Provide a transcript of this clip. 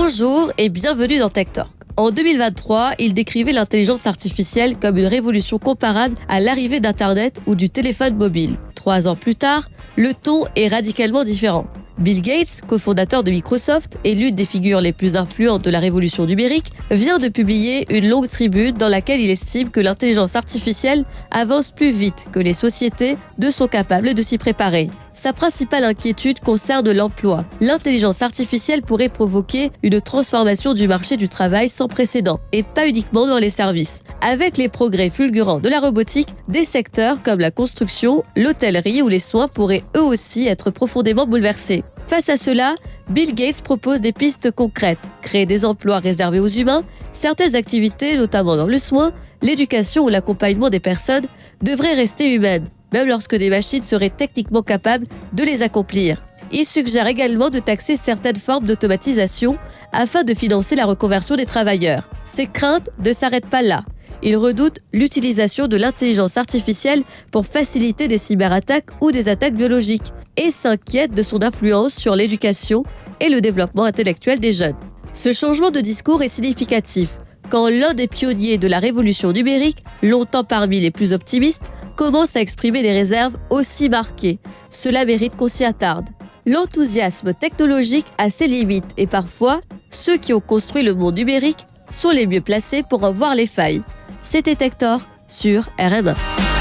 Bonjour et bienvenue dans Tech Talk. En 2023, il décrivait l'intelligence artificielle comme une révolution comparable à l'arrivée d'Internet ou du téléphone mobile. 3 ans plus tard, le ton est radicalement différent. Bill Gates, cofondateur de Microsoft et l'une des figures les plus influentes de la révolution numérique, vient de publier une longue tribune dans laquelle il estime que l'intelligence artificielle avance plus vite que les sociétés ne sont capables de s'y préparer. Sa principale inquiétude concerne l'emploi. L'intelligence artificielle pourrait provoquer une transformation du marché du travail sans précédent, et pas uniquement dans les services. Avec les progrès fulgurants de la robotique, des secteurs comme la construction, l'hôtellerie ou les soins pourraient eux aussi être profondément bouleversés. Face à cela, Bill Gates propose des pistes concrètes. Créer des emplois réservés aux humains, certaines activités, notamment dans le soin, l'éducation ou l'accompagnement des personnes, devraient rester humaines, même lorsque des machines seraient techniquement capables de les accomplir. Il suggère également de taxer certaines formes d'automatisation afin de financer la reconversion des travailleurs. Ces craintes ne s'arrêtent pas là. Il redoute l'utilisation de l'intelligence artificielle pour faciliter des cyberattaques ou des attaques biologiques et s'inquiète de son influence sur l'éducation et le développement intellectuel des jeunes. Ce changement de discours est significatif quand l'un des pionniers de la révolution numérique, longtemps parmi les plus optimistes, commence à exprimer des réserves aussi marquées. Cela mérite qu'on s'y attarde. L'enthousiasme technologique a ses limites et parfois, ceux qui ont construit le monde numérique sont les mieux placés pour en voir les failles. C'était Tech Talk sur RMA.